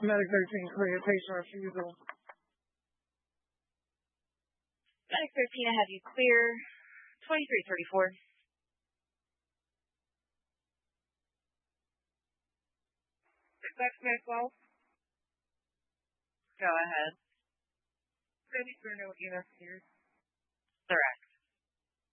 Medic 13, clear patient refusal. Medic 13, I have you clear. 2334. Suspect Maxwell. Go ahead. Ready for no EMS here. Correct.